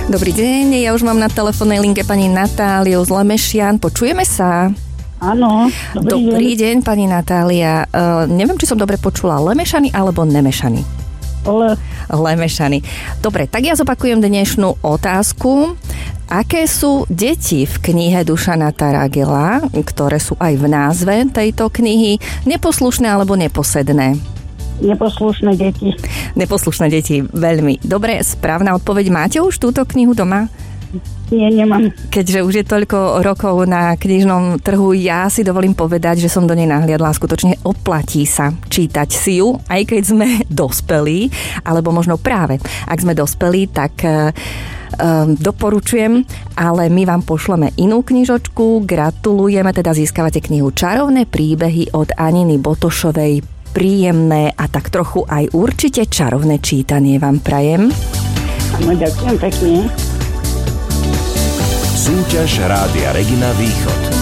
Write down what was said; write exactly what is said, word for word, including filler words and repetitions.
Dobrý deň, ja už mám na telefónnej linke pani Natáliu z Lemešian. Počujeme sa? Áno, dobrý, dobrý deň. deň, pani Natália. Uh, neviem, či som dobre počula, Lemešany alebo Nemešany? Le. Lemešany. Dobre, tak ja zopakujem dnešnú otázku. Aké sú deti v knihe Dušana Taragela, ktoré sú aj v názve tejto knihy, neposlušné alebo neposedné? Neposlušné deti. Neposlušné deti, veľmi. Dobre, správna odpoveď. Máte už túto knihu doma? Nie, nemám. Keďže už je toľko rokov na knižnom trhu, ja si dovolím povedať, že som do nej nahliadla. Skutočne oplatí sa čítať si ju, aj keď sme dospelí, alebo možno práve, ak sme dospelí, tak Um, doporučujem, ale my vám pošleme inú knižočku. Gratulujeme, teda získavate knihu Čarovné príbehy od Aniny Botošovej. Príjemné a tak trochu aj určite čarovné čítanie vám prajem. No, ďakujem pekne. Súťaž Rádia Regina Východ.